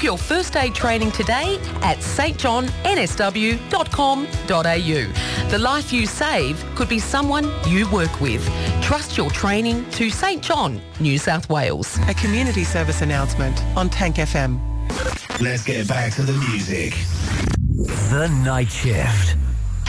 your first aid training today at stjohnnsw.com.au. The life you save could be someone you work with. Trust your training to St John, New South Wales. A community service announcement on Tank FM. Let's get back to the music. The Night Shift.